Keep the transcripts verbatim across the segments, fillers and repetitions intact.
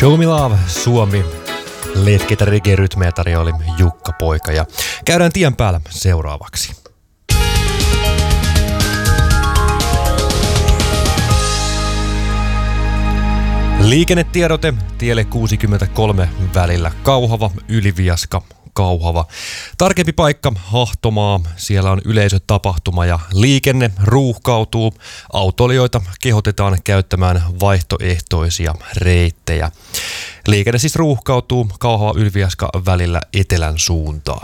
Show Me Love, Suomi. Letkeitä reggae-rytmejä tarjoili Jukka Poika ja käydään tien päällä seuraavaksi. Liikennetiedote tielle kuusikymmentäkolme välillä Kauhava, Yliviaska, Kauhava. Tarkempi paikka Hahtomaa, siellä on yleisötapahtuma ja liikenne ruuhkautuu. Autoilijoita kehotetaan käyttämään vaihtoehtoisia reittejä. Liikenne siis ruuhkautuu Kauhava, Yliviaska välillä etelän suuntaan.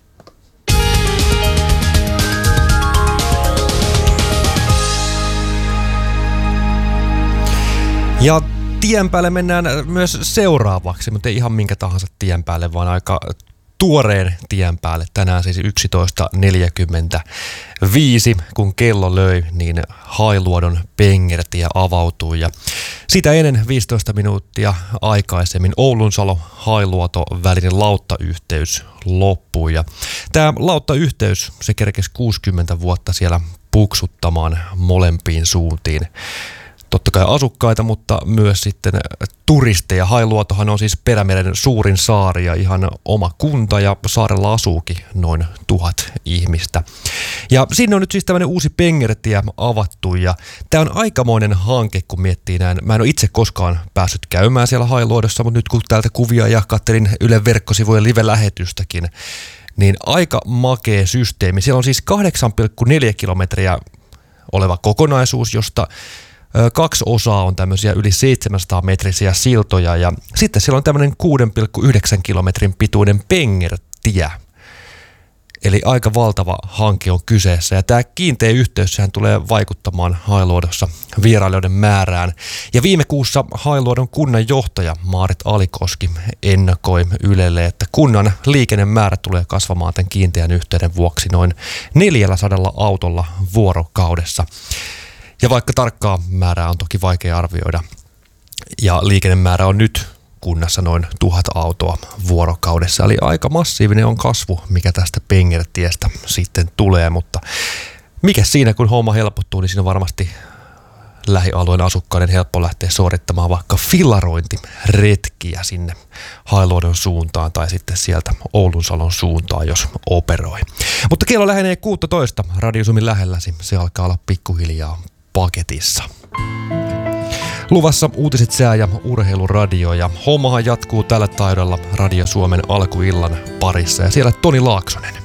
Ja tien päälle mennään myös seuraavaksi, mutta ei ihan minkä tahansa tien päälle, vaan aika tuoreen tien päälle. Tänään siis yksitoista neljäkymmentäviisi, kun kello löi, niin Hailuodon Pengertie avautui. Ja sitä ennen viisitoista minuuttia aikaisemmin Oulunsalo-Hailuoto välinen lauttayhteys loppui. Ja tämä lauttayhteys, se kerkesi kuusikymmentä vuotta siellä puksuttamaan molempiin suuntiin. Totta kai asukkaita, mutta myös sitten turisteja. Hailuotohan on siis Perämeren suurin saari ja ihan oma kunta ja saarella asuukin noin tuhat ihmistä. Ja sinne on nyt siis tämmöinen uusi Pengertie avattu ja tämä on aikamoinen hanke, kun miettii näin. Mä en ole itse koskaan päässyt käymään siellä Hailuodossa, mutta nyt kun täältä kuvia ja katselin Ylen verkkosivujen live-lähetystäkin, niin aika makea systeemi. Siellä on siis kahdeksan pilkku neljä kilometriä oleva kokonaisuus, josta kaksi osaa on tämmöisiä yli seitsemänsataa metrisiä siltoja ja sitten siellä on tämmöinen kuusi pilkku yhdeksän kilometrin pituinen Pengertie. Eli aika valtava hanke on kyseessä ja tämä kiinteä yhteys sehän tulee vaikuttamaan Hailuodossa vierailijoiden määrään. Ja viime kuussa Hailuodon kunnan johtaja Maarit Alikoski ennakoi Ylelle, että kunnan liikennemäärä tulee kasvamaan tämän kiinteän yhteyden vuoksi noin neljäsataa autolla vuorokaudessa. Ja vaikka tarkkaa määrää on toki vaikea arvioida, ja liikennemäärä on nyt kunnassa noin tuhat autoa vuorokaudessa, eli aika massiivinen on kasvu, mikä tästä Pengertiestä sitten tulee, mutta mikä siinä, kun homma helpottuu, niin siinä on varmasti lähialueen asukkaiden helppo lähteä suorittamaan vaikka fillarointiretkiä sinne Hailuodon suuntaan tai sitten sieltä Oulunsalon suuntaan, jos operoi. Mutta kello lähenee kuusitoista Radio Suomen lähelläsi, se alkaa olla pikkuhiljaa paketissa. Luvassa uutiset, sää ja urheiluradio ja hommahan jatkuu tällä taidolla Radio Suomen alkuillan parissa ja siellä Toni Laaksonen.